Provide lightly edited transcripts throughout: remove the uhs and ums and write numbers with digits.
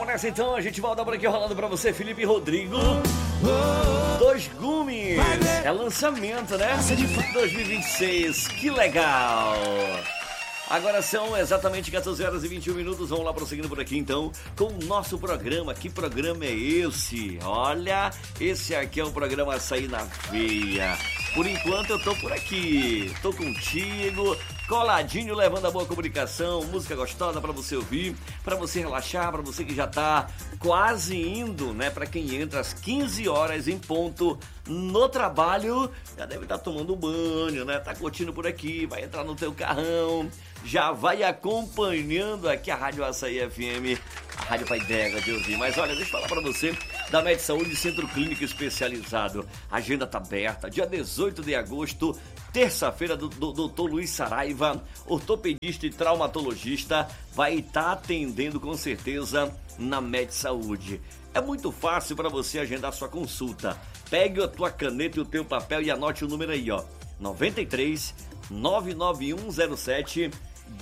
nessa então, a gente volta por aqui rolando pra você, Felipe Rodrigo. Dois Gumes. É lançamento, né? 2026. Que legal. Agora são exatamente 14 horas e 21 minutos. Vamos lá prosseguindo por aqui então com o nosso programa. Que programa é esse? Olha, esse aqui é o programa Açaí na Veia. Por enquanto eu tô por aqui. Tô contigo, coladinho, levando a boa comunicação, música gostosa pra você ouvir, pra você relaxar, pra você que já tá quase indo, né? Pra quem entra às 15 horas em ponto no trabalho, já deve estar tomando banho, né? Tá curtindo por aqui, vai entrar no teu carrão, já vai acompanhando aqui a Rádio Açaí FM, a Rádio Pai D'Égua de ouvir. Mas olha, deixa eu falar pra você da Med Saúde Centro Clínico Especializado. A agenda tá aberta, dia 18 de agosto, terça-feira, do Dr. Luiz Saraiva, ortopedista e traumatologista, vai estar atendendo com certeza na Med Saúde. É muito fácil para você agendar sua consulta. Pegue a tua caneta e o teu papel e anote o número aí, ó. 93 99107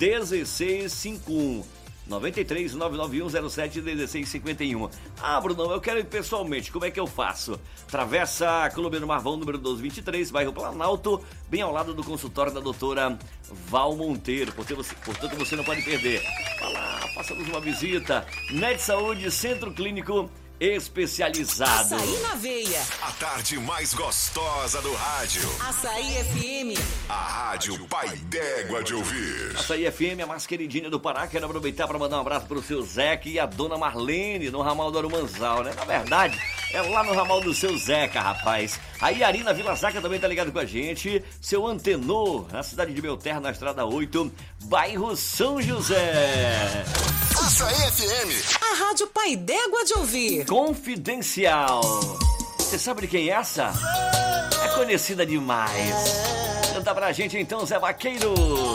1651. 93 99107 1651. Ah, Bruno, eu quero ir pessoalmente. Como é que eu faço? Travessa Colombiano Marvão, número 1223, bairro Planalto, bem ao lado do consultório da doutora Val Monteiro. Portanto, você não pode perder. Vá lá, faça-nos uma visita. Med Saúde Centro Clínico Especializado. Açaí na Veia. A tarde mais gostosa do rádio. Açaí FM. A Rádio Pai D'Égua de ouvir. Açaí FM, a mais queridinha do Pará. Quero aproveitar para mandar um abraço pro seu Zeca e a dona Marlene, no ramal do Arumanzal, né? Na verdade, é lá no ramal do seu Zeca, rapaz. A Yarina Vila Zaca também tá ligado com a gente. Seu Antenor, na cidade de Belterra, na Estrada 8, bairro São José. Açaí FM. A Rádio Pai D'Égua de ouvir. Confidencial. Você sabe de quem é essa? É conhecida demais. Canta pra gente então, Zé Vaqueiro.